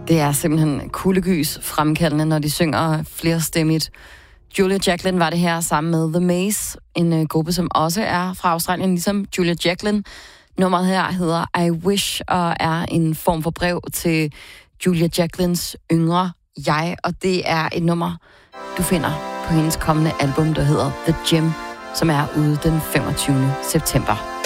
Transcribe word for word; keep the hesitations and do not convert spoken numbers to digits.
Det er simpelthen kuldegys fremkaldende, når de synger flerstemmigt. Julia Jacklin var det her sammen med The Maze, en uh, gruppe, som også er fra Australien, ligesom Julia Jacklin. Nummeret her hedder I Wish, og er en form for brev til Julia Jacklins yngre jeg, og det er et nummer, du finder på hendes kommende album, der hedder The Gym, som er ude den femogtyvende september.